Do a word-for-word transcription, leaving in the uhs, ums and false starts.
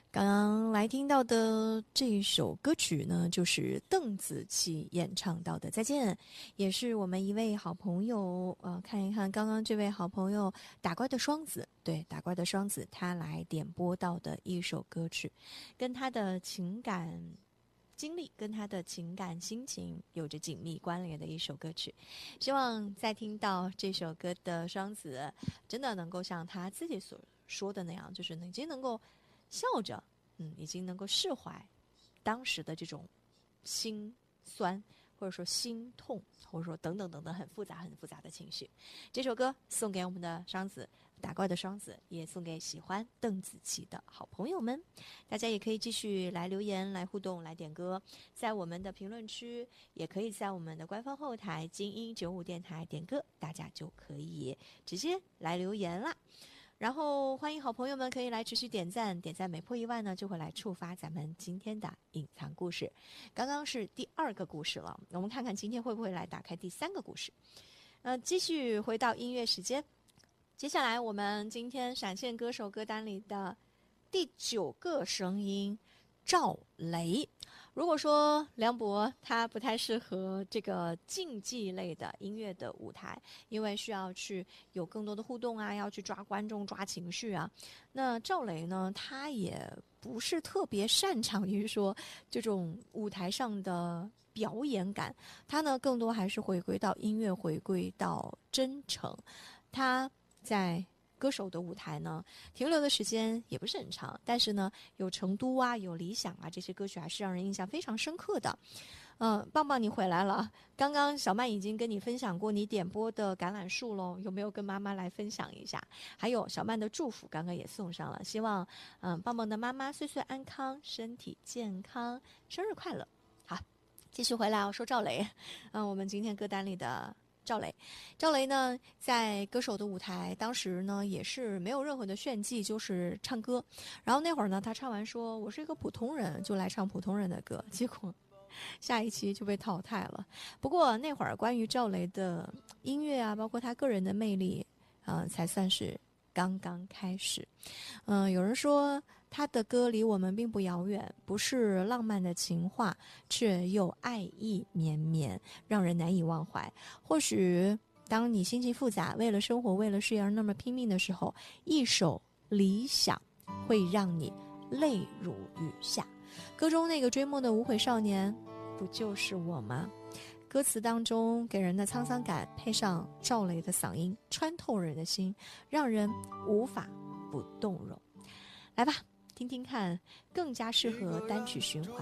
刚刚来听到的这首歌曲呢，就是邓紫棋演唱到的《再见》，也是我们一位好朋友，呃，看一看刚刚这位好朋友打怪的双子，对，打怪的双子，他来点播到的一首歌曲，跟他的情感经历跟他的情感心情有着紧密关联的一首歌曲。希望在听到这首歌的双子，真的能够像他自己所说的那样，就是已经能够笑着，嗯，已经能够释怀当时的这种心酸，或者说心痛，或者说等等等等很复杂很复杂的情绪。这首歌送给我们的双子，打怪的双子，也送给喜欢邓紫棋的好朋友们。大家也可以继续来留言、来互动、来点歌，在我们的评论区，也可以在我们的官方后台精英九五电台点歌，大家就可以直接来留言啦。然后欢迎好朋友们可以来持续点赞，点赞每破一万呢，就会来触发咱们今天的隐藏故事。刚刚是第二个故事了，我们看看今天会不会来打开第三个故事。呃，继续回到音乐时间，接下来我们今天闪现歌手歌单里的第九个声音，赵雷。如果说梁博他不太适合这个竞技类的音乐的舞台，因为需要去有更多的互动啊，要去抓观众抓情绪啊，那赵雷呢，他也不是特别擅长于说这种舞台上的表演感，他呢更多还是回归到音乐，回归到真诚。他在歌手的舞台呢，停留的时间也不是很长，但是呢，有成都啊，有理想啊，这些歌曲还是让人印象非常深刻的。嗯、呃，棒棒你回来了，刚刚小曼已经跟你分享过你点播的橄榄树喽，有没有跟妈妈来分享一下？还有小曼的祝福刚刚也送上了，希望嗯、呃、棒棒的妈妈岁岁安康，身体健康，生日快乐。好，继续回来我说赵雷，嗯、呃，我们今天歌单里的赵雷，赵雷呢，在歌手的舞台，当时呢也是没有任何的炫技，就是唱歌。然后那会儿呢，他唱完说：“我是一个普通人，就来唱普通人的歌。”结果下一期就被淘汰了。不过那会儿关于赵雷的音乐啊，包括他个人的魅力，呃，才算是刚刚开始。嗯、呃，有人说他的歌离我们并不遥远，不是浪漫的情话，却又爱意绵绵，让人难以忘怀。或许当你心情复杂，为了生活为了事业而那么拼命的时候，一首理想会让你泪如雨下。歌中那个追梦的无悔少年，不就是我吗？歌词当中给人的沧桑感，配上赵雷的嗓音，穿透人的心，让人无法不动容。来吧，听听看更加适合单曲循环